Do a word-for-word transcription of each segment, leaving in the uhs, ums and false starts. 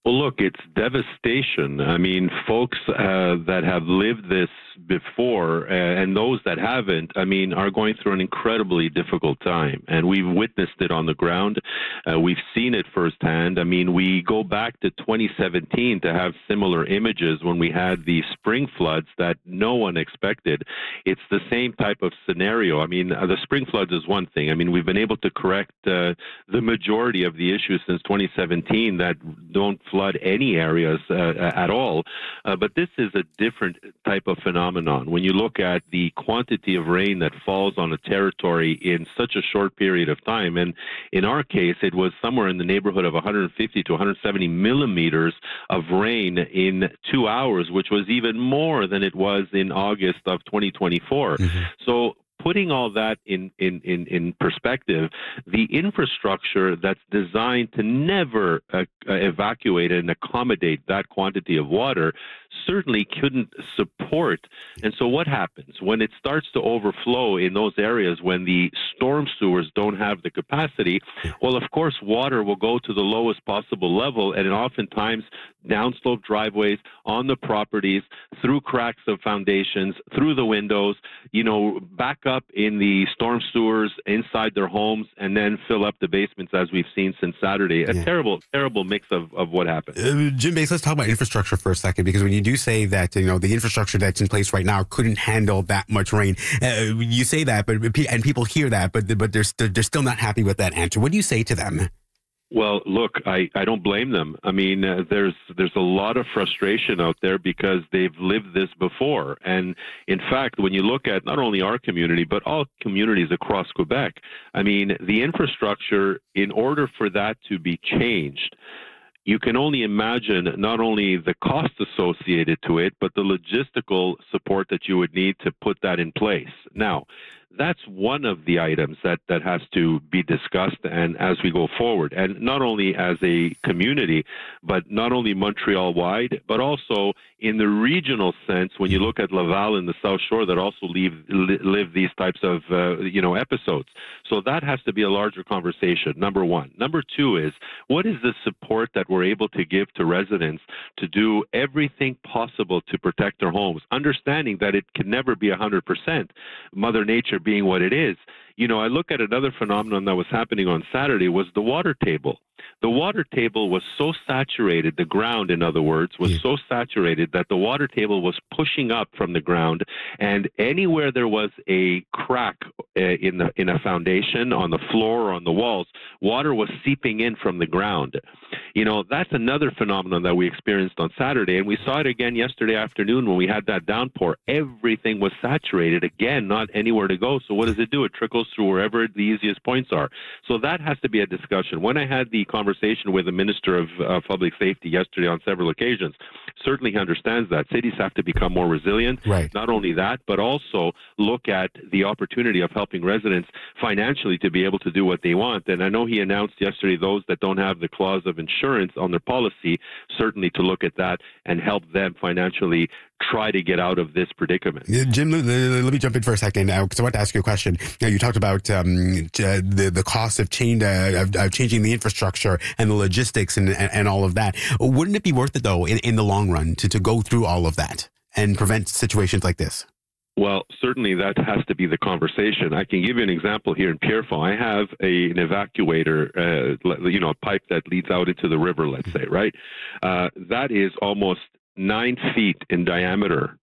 Well, look, it's devastation. I mean, folks uh, that have lived this before uh, and those that haven't, I mean, are going through an incredibly difficult time. And we've witnessed it on the ground. Uh, we've seen it firsthand. I mean, we go back to twenty seventeen to have similar images when we had the spring floods that no one expected. It's the same type of scenario. I mean, uh, the spring floods is one thing. I mean, we've been able to correct uh, the majority of the issues since twenty seventeen that don't flood any areas uh, at all. Uh, but this is a different type of phenomenon. When you look at the quantity of rain that falls on a territory in such a short period of time, and in our case, it was somewhere in the neighborhood of one hundred fifty to one hundred seventy millimeters of rain in two hours, which was even more than it was in August of twenty twenty-four. Mm-hmm. So putting all that in, in, in, in perspective, the infrastructure that's designed to never uh, evacuate and accommodate that quantity of water certainly couldn't support. And so what happens when it starts to overflow in those areas when the storm sewers don't have the capacity? Well, of course, water will go to the lowest possible level, and oftentimes downslope driveways, on the properties, through cracks of foundations, through the windows, you know, back up in the storm sewers inside their homes, and then fill up the basements as we've seen since Saturday. A yeah. terrible, terrible mix of, of what happened. Uh, Jim Bates, let's talk about infrastructure for a second, because when you do say that, you know, the infrastructure that's in place right now couldn't handle that much rain, uh, you say that, but and people hear that, but but they're, they're still not happy with that answer. What do you say to them? Well, look, I, I don't blame them. I mean, uh, there's there's a lot of frustration out there because they've lived this before. And in fact, when you look at not only our community, but all communities across Quebec, I mean, the infrastructure, in order for that to be changed, you can only imagine not only the cost associated to it, but the logistical support that you would need to put that in place. Now, that's one of the items that, that has to be discussed and as we go forward, and not only as a community, but not only Montreal-wide, but also in the regional sense, when you look at Laval and the South Shore that also leave, li- live these types of, uh, you know, episodes. So that has to be a larger conversation, number one. Number two is, what is the support that we're able to give to residents to do everything possible to protect their homes, understanding that it can never be one hundred percent, Mother Nature being what it is. You know, I look at another phenomenon that was happening on Saturday was the water table. The water table was so saturated, the ground, in other words, was yeah. so saturated that the water table was pushing up from the ground, and anywhere there was a crack uh, in the in a foundation, on the floor, or on the walls, water was seeping in from the ground. You know, that's another phenomenon that we experienced on Saturday, and we saw it again yesterday afternoon when we had that downpour. Everything was saturated, again, not anywhere to go. So what does it do? It trickles through wherever the easiest points are. So that has to be a discussion. When I had the conversation with the Minister of uh, Public Safety yesterday on several occasions, certainly he understands that cities have to become more resilient. Right. Not only that, but also look at the opportunity of helping residents financially to be able to do what they want. And I know he announced yesterday those that don't have the clause of insurance on their policy, certainly to look at that and help them financially try to get out of this predicament. Jim, let me jump in for a second because I want to ask you a question. Now, you talked about um, the the cost of, change, uh, of, of changing the infrastructure and the logistics and, and, and all of that. Wouldn't it be worth it, though, in, in the long run to, to go through all of that and prevent situations like this? Well, certainly that has to be the conversation. I can give you an example here in Pierrefonds. I have a, an evacuator, uh, you know, a pipe that leads out into the river, let's say, right? Uh, that is almost nine feet in diameter.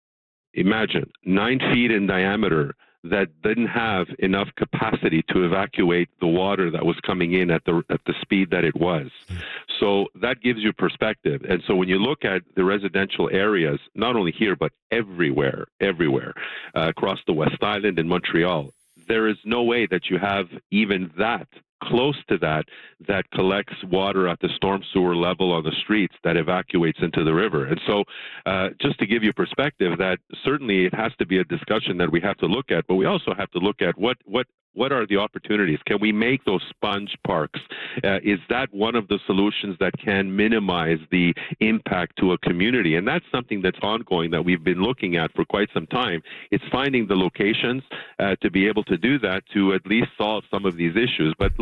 Imagine, nine feet in diameter that didn't have enough capacity to evacuate the water that was coming in at the at the speed that it was. So that gives you perspective. And so when you look at the residential areas, not only here, but everywhere, everywhere, uh, across the West Island and Montreal, there is no way that you have even that close to that, that collects water at the storm sewer level on the streets that evacuates into the river. And so uh, just to give you perspective, that certainly it has to be a discussion that we have to look at, but we also have to look at what, what, what are the opportunities? Can we make those sponge parks? Uh, is that one of the solutions that can minimize the impact to a community? And that's something that's ongoing that we've been looking at for quite some time. It's finding the locations uh, to be able to do that to at least solve some of these issues. But look,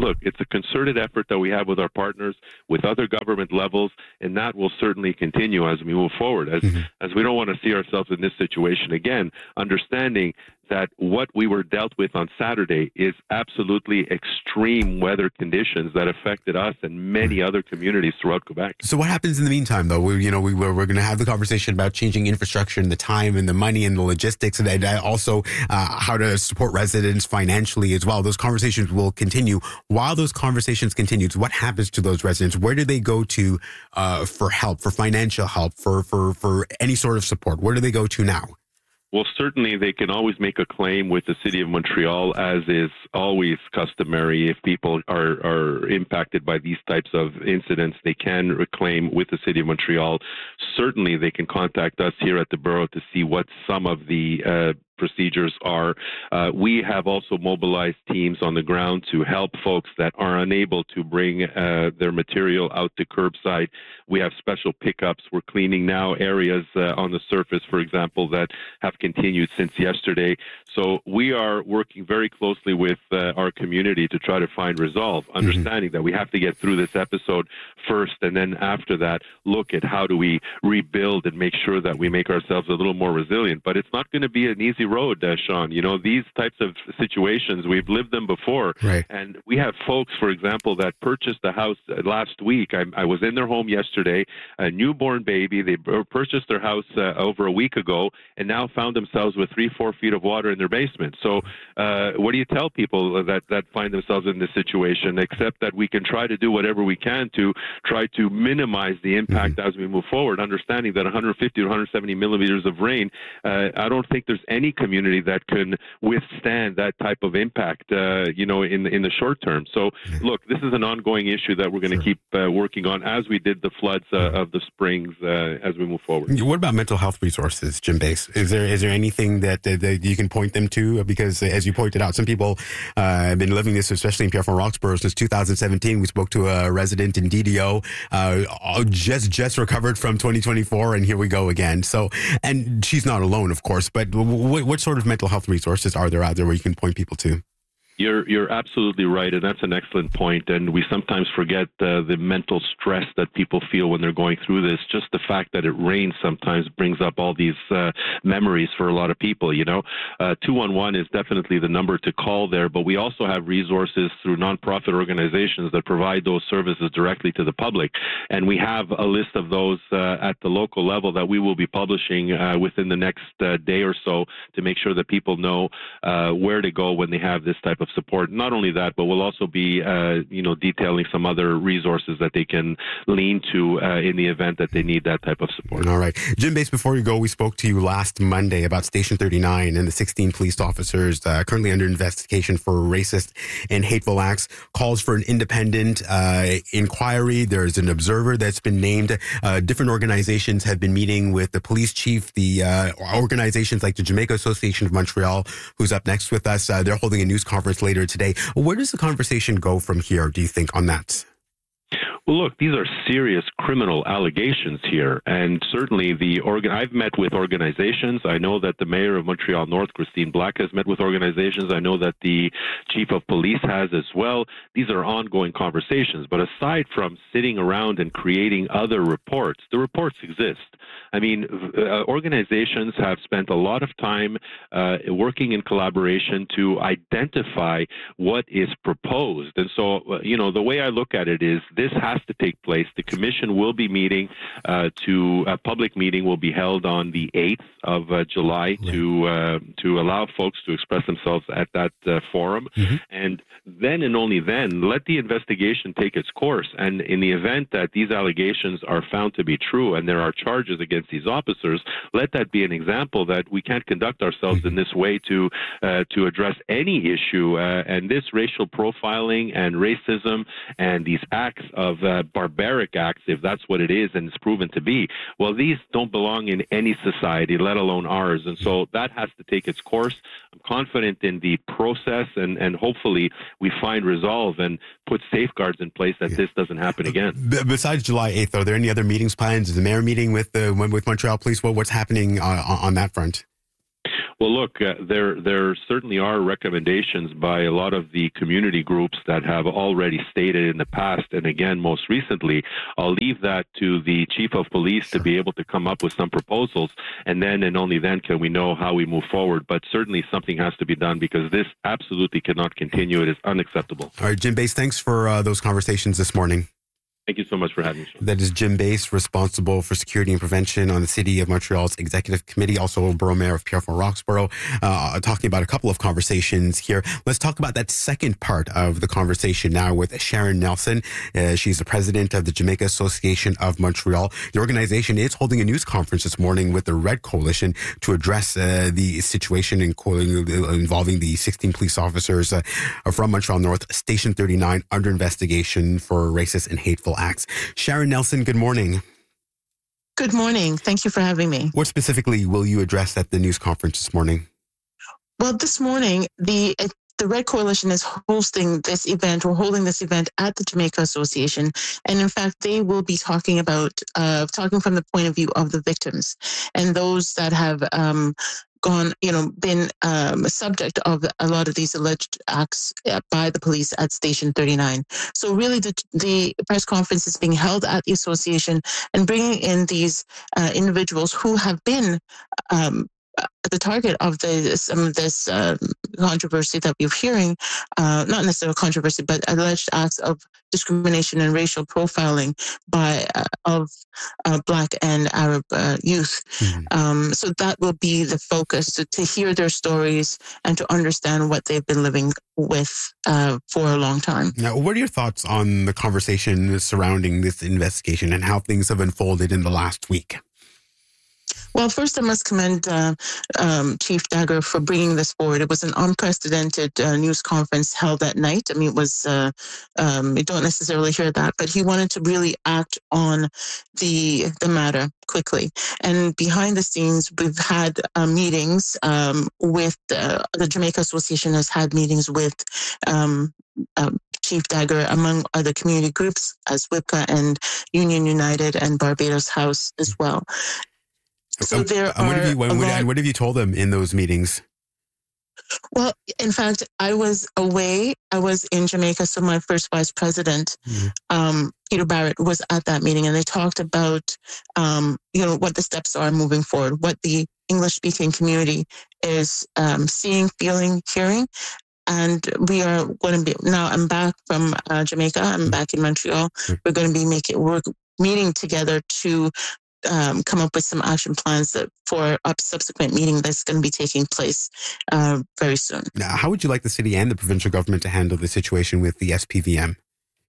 look, it's a concerted effort that we have with our partners, with other government levels, and that will certainly continue as we move forward, as, mm-hmm. as we don't want to see ourselves in this situation again, understanding that what we were dealt with on Saturday is absolutely extreme weather conditions that affected us and many other communities throughout Quebec. So what happens in the meantime, though? We, you know, we, we're, we're going to have the conversation about changing infrastructure and the time and the money and the logistics, and, and also uh, how to support residents financially as well. Those conversations will continue. While those conversations continue, what happens to those residents? Where do they go to uh, for help, for financial help, for, for, for any sort of support? Where do they go to now? Well, certainly they can always make a claim with the City of Montreal, as is always customary. If people are, are impacted by these types of incidents, they can reclaim with the City of Montreal. Certainly they can contact us here at the Borough to see what some of the uh, procedures are. Uh, we have also mobilized teams on the ground to help folks that are unable to bring uh, their material out to curbside. We have special pickups. We're cleaning now areas uh, on the surface, for example, that have continued since yesterday. So we are working very closely with uh, our community to try to find resolve, understanding mm-hmm. that we have to get through this episode first, and then after that, look at how do we rebuild and make sure that we make ourselves a little more resilient. But it's not going to be an easy road, uh, Sean. You know, these types of situations, we've lived them before. Right. And we have folks, for example, that purchased a house last week. I, I was in their home yesterday, a newborn baby. They purchased their house uh, over a week ago and now found themselves with three, four feet of water in their basement. So uh, what do you tell people that, that find themselves in this situation, except that we can try to do whatever we can to try to minimize the impact mm-hmm. as we move forward, understanding that one hundred fifty to one hundred seventy millimeters of rain, uh, I don't think there's any community that can withstand that type of impact, uh, you know, in in the short term. So, look, this is an ongoing issue that we're going to sure. keep uh, working on as we did the floods uh, of the springs uh, as we move forward. What about mental health resources, Jim Bass? Is there is there anything that, uh, that you can point them to? Because, as you pointed out, some people uh, have been living this, especially in Pierrefonds Roxborough, since two thousand seventeen. We spoke to a resident in D D O, uh, just just recovered from twenty twenty-four, and here we go again. So, and she's not alone, of course, but what, what sort of mental health resources are there out there where you can point people to? You're you're absolutely right, and that's an excellent point. And we sometimes forget uh, the mental stress that people feel when they're going through this. Just the fact that it rains sometimes brings up all these uh, memories for a lot of people. You know, uh, two one one is definitely the number to call there, but we also have resources through nonprofit organizations that provide those services directly to the public. And we have a list of those uh, at the local level that we will be publishing uh, within the next uh, day or so to make sure that people know uh, where to go when they have this type of support. Not only that, but we'll also be, uh, you know, detailing some other resources that they can lean to uh, in the event that they need that type of support. All right. Jim Bass, before you go, we spoke to you last Monday about Station thirty-nine and the sixteen police officers uh, currently under investigation for racist and hateful acts. Calls for an independent uh, inquiry. There's an observer that's been named. Uh, different organizations have been meeting with the police chief, the uh, organizations like the Jamaica Association of Montreal, who's up next with us. Uh, they're holding a news conference later today. Where does the conversation go from here, do you think, on that? Well, look, these are serious criminal allegations here, and certainly the organ. I've met with organizations. I know that the mayor of Montreal North, Christine Black, has met with organizations. I know that the chief of police has as well. These are ongoing conversations. But aside from sitting around and creating other reports, the reports exist. I mean, uh, organizations have spent a lot of time uh, working in collaboration to identify what is proposed. And so, uh, you know, the way I look at it is this has to take place. The commission will be meeting uh, to a public meeting will be held on the eighth of uh, July right. to uh, to allow folks to express themselves at that uh, forum. Mm-hmm. And then and only then, let the investigation take its course. And in the event that these allegations are found to be true and there are charges against these officers, let that be an example that we can't conduct ourselves mm-hmm. in this way to uh, to address any issue. Uh, and this racial profiling and racism and these acts of uh, barbaric acts, if that's what it is and it's proven to be, well, these don't belong in any society, let alone ours. And so that has to take its course. I'm confident in the process, and, and hopefully we find resolve and put safeguards in place that yeah. this doesn't happen again. B- besides July eighth, are there any other meetings planned? Is the mayor meeting with the with Montreal Police? What, what's happening uh, on that front? Well, look, uh, there there certainly are recommendations by a lot of the community groups that have already stated in the past, and again, most recently. I'll leave that to the chief of police to be able to come up with some proposals, and then and only then can we know how we move forward. But certainly something has to be done, because this absolutely cannot continue. It is unacceptable. All right, Jim Bass, thanks for uh, those conversations this morning. Thank you so much for having me. That is Jim Bass, responsible for security and prevention on the City of Montreal's Executive Committee, also Borough Mayor of Pierrefonds-Roxborough, uh, talking about a couple of conversations here. Let's talk about that second part of the conversation now with Sharon Nelson. Uh, she's the president of the Jamaica Association of Montreal. The organization is holding a news conference this morning with the Red Coalition to address uh, the situation in, involving the sixteen police officers uh, from Montreal North, Station thirty-nine, under investigation for racist and hateful acts. Sharon Nelson, good morning. Good morning. Thank you for having me. What specifically will you address at the news conference this morning? Well, this morning, the the Red Coalition is hosting this event. We're holding this event at the Jamaica Association. And in fact, they will be talking about, uh, talking from the point of view of the victims and those that have um, gone, you know, been um, a subject of a lot of these alleged acts by the police at Station thirty-nine. So really the, the press conference is being held at the association and bringing in these uh, individuals who have been um, the target of the, some of this uh, controversy that we're hearing, uh, not necessarily controversy, but alleged acts of discrimination and racial profiling by uh, of uh, Black and Arab uh, youth. Mm-hmm. Um, so that will be the focus, to, to hear their stories and to understand what they've been living with uh, for a long time. Now, what are your thoughts on the conversation surrounding this investigation and how things have unfolded in the last week? Well, first I must commend uh, um, Chief Dagger for bringing this forward. It was an unprecedented uh, news conference held that night. I mean, it was, uh, um, you don't necessarily hear that, but he wanted to really act on the the matter quickly. And behind the scenes, we've had uh, meetings um, with, uh, the Jamaica Association has had meetings with um, uh, Chief Dagger, among other community groups, as W I P C A and Union United and Barbados House as well. So there and what, are have you, what, lot, and what have you told them in those meetings? Well, in fact, I was away. I was in Jamaica. So my first vice president, mm-hmm. um, Peter Barrett, was at that meeting, and they talked about, um, you know, what the steps are moving forward, what the English-speaking community is um, seeing, feeling, hearing. And we are going to be, now I'm back from uh, Jamaica. I'm mm-hmm. back in Montreal. Mm-hmm. We're going to be making, we're meeting together to Um, come up with some action plans that for a subsequent meeting that's going to be taking place uh, very soon. Now, how would you like the city and the provincial government to handle the situation with the S P V M?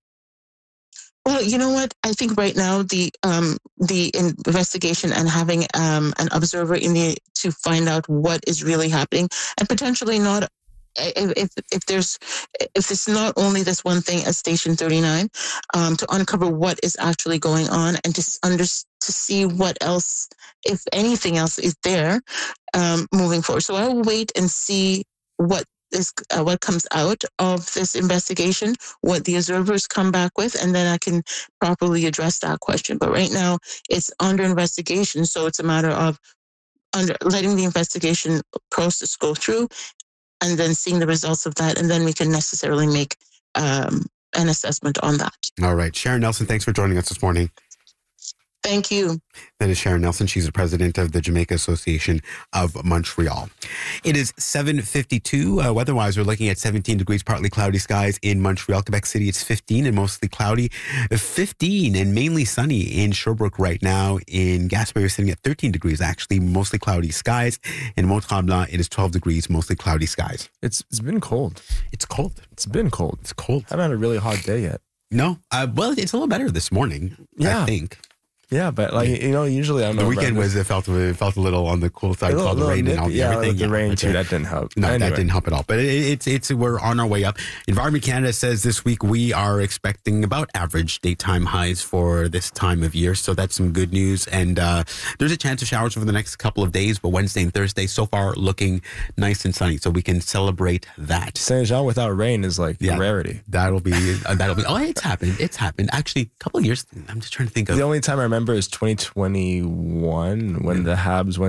Well, you know what? I think right now the um, the investigation and having um, an observer in the to find out what is really happening, and potentially not. If if there's if it's not only this one thing at Station thirty-nine, um, to uncover what is actually going on and to under to see what else, if anything else, is there um, moving forward. So I will wait and see what is uh, what comes out of this investigation, what the observers come back with, and then I can properly address that question. But right now, it's under investigation, so it's a matter of under letting the investigation process go through, and then seeing the results of that, and then we can necessarily make um, an assessment on that. All right. Sharon Nelson, thanks for joining us this morning. Thank you. That is Sharon Nelson. She's the president of the Jamaica Association of Montreal. It is seven fifty-two. Uh, weather-wise, we're looking at seventeen degrees, partly cloudy skies in Montreal. Quebec City, it's fifteen and mostly cloudy. fifteen and mainly sunny in Sherbrooke right now. In Gaspé, you're sitting at thirteen degrees, actually, mostly cloudy skies. In Mont-Tremblant, it is twelve degrees, mostly cloudy skies. It's It's been cold. It's cold. It's been cold. It's cold. I haven't had a really hot day yet. No. Uh, well, it's a little better this morning, yeah. I think. Yeah, but like, you know, usually I'm the weekend was it felt it felt a little on the cool side, with all the rain nippy, and all yeah, everything. The yeah, rain too, right. that didn't help. No, anyway. that didn't help at all. But it, it's it's we're on our way up. Environment Canada says this week we are expecting about average daytime highs for this time of year, so that's some good news. And uh, there's a chance of showers over the next couple of days, but Wednesday and Thursday so far looking nice and sunny, so we can celebrate that. Saint Jean without rain is like yeah, a rarity. That'll be uh, that'll be. Oh, it's happened. It's happened. Actually, a couple of years. I'm just trying to think of the only time I remember is twenty twenty-one when the Habs went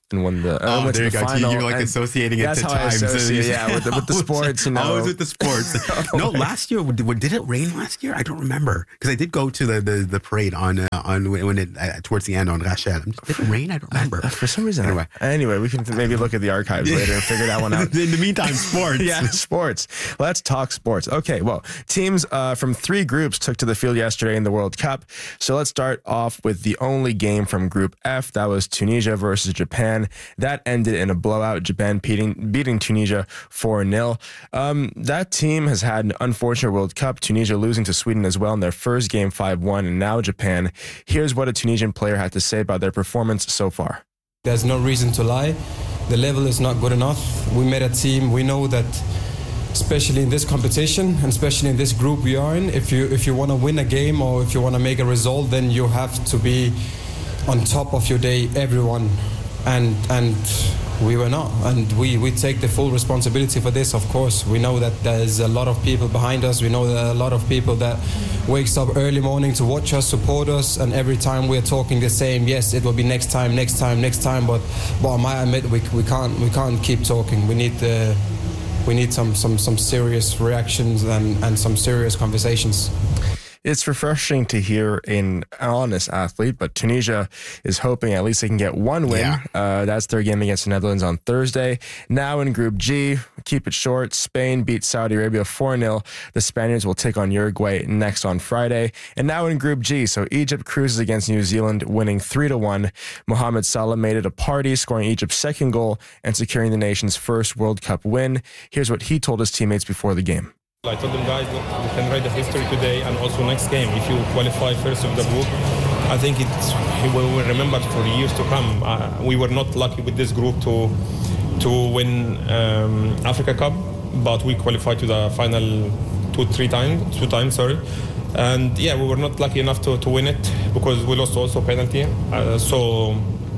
and won the. Oh, went there you to the go. So final, you're like associating it that's to how times. I associate, yeah, with the, with the sports. You know, always with the sports. No, last year, did, did it rain last year? I don't remember because I did go to the the, the parade on uh, on when it uh, towards the end on Rachel. Did it rain? I don't remember. Uh, for some reason, anyway, anyway, we can maybe look at the archives later and figure that one out. In the meantime, sports. Yeah, sports. Let's talk sports. Okay, well, teams uh, from three groups took to the field yesterday in the World Cup. So let's start off with the only game from Group F. That was Tunisia versus Japan. That ended in a blowout, Japan beating, beating Tunisia four nil. Um, that team has had an unfortunate World Cup, Tunisia losing to Sweden as well in their first game five one, and now Japan. Here's what a Tunisian player had to say about their performance so far. There's no reason to lie. The level is not good enough. We made a team. We know that, especially in this competition, and especially in this group we are in, if you if you want to win a game or if you want to make a result, then you have to be on top of your day, everyone. And and we were not. And we, we take the full responsibility for this, of course. We know that there's a lot of people behind us. We know that a lot of people that wakes up early morning to watch us, support us, and every time we're talking the same, yes, it will be next time, next time, next time, but but I might admit we we can't we can't keep talking. We need the we need some some some serious reactions and, and some serious conversations. It's refreshing to hear an honest athlete, but Tunisia is hoping at least they can get one win. Yeah. Uh, that's their game against the Netherlands on Thursday. Now in Group G, keep it short, Spain beat Saudi Arabia four nil. The Spaniards will take on Uruguay next on Friday. And now in Group G, so Egypt cruises against New Zealand, winning three to one. Mohamed Salah made it a party, scoring Egypt's second goal and securing the nation's first World Cup win. Here's what he told his teammates before the game. I told them, guys, look, you can write the history today and also next game. If you qualify first of the group, I think it will be remembered for years to come. Uh, we were not lucky with this group to to win um, Africa Cup, but we qualified to the final two, three times, two times, sorry. And yeah, we were not lucky enough to, to win it because we lost also penalty. Uh, so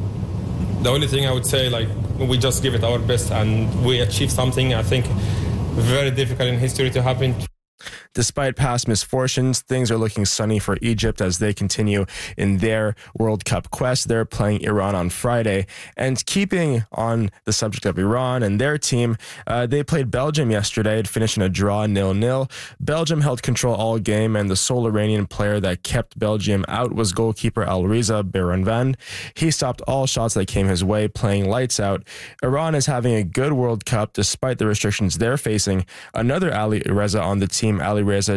the only thing I would say, like, we just give it our best and we achieved something, I think, very difficult in history to happen. Despite past misfortunes, things are looking sunny for Egypt as they continue in their World Cup quest. They're playing Iran on Friday. And keeping on the subject of Iran and their team, uh, they played Belgium yesterday. It finished in a draw nil nil. Belgium held control all game, and the sole Iranian player that kept Belgium out was goalkeeper Alireza Beiranvand. He stopped all shots that came his way, playing lights out. Iran is having a good World Cup despite the restrictions they're facing. Another Alireza on the team, Ali Reza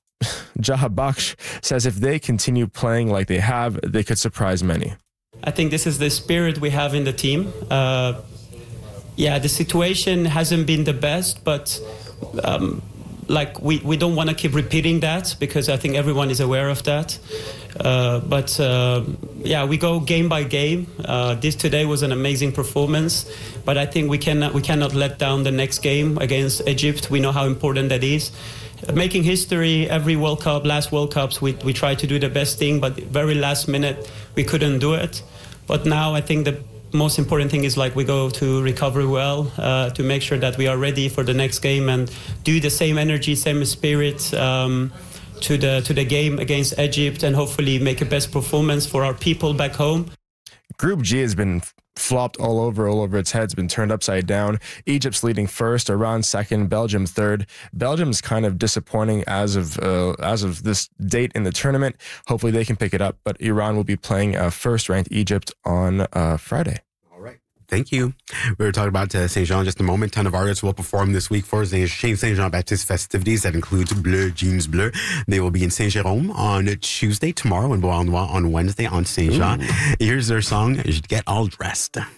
Jahabaksh, says if they continue playing like they have, they could surprise many. I think this is the spirit we have in the team. Uh, yeah, the situation hasn't been the best, but um, like we, we don't want to keep repeating that because I think everyone is aware of that. Uh, but uh, yeah, we go game by game. Uh, this today was an amazing performance, but I think we cannot we cannot let down the next game against Egypt. We know how important that is. Making history every World Cup, last World Cups, we we try to do the best thing, but very last minute we couldn't do it. But now I think the most important thing is like we go to recover well uh, to make sure that we are ready for the next game and do the same energy, same spirit um, to the to the game against Egypt and hopefully make a best performance for our people back home. Group G has been flopped all over, all over its head. It's been turned upside down. Egypt's leading first, Iran second, Belgium third. Belgium's kind of disappointing as of uh, as of this date in the tournament. Hopefully they can pick it up, but Iran will be playing uh, first-ranked Egypt on uh, Friday. All right. Thank you. We were talking about uh, Saint Jean in just a moment. A ton of artists will perform this week for Saint Jean Baptiste festivities. That includes Bleu Jeans Bleu. They will be in Saint Jérôme on Tuesday, tomorrow, and Beauharnois on Wednesday on Saint Jean. Here's their song, Get All Dressed.